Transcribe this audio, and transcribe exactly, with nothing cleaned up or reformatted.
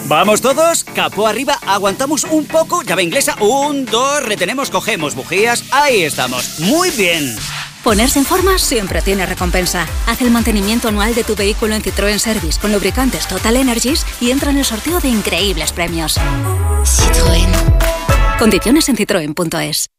¿Vamos todos? Capó arriba, aguantamos un poco, llave inglesa, un, dos, retenemos, cogemos bujías, ahí estamos. Muy bien. Ponerse en forma siempre tiene recompensa. Haz el mantenimiento anual de tu vehículo en Citroën Service con lubricantes Total Energies y entra en el sorteo de increíbles premios. Citroën. Condiciones en citroen punto es.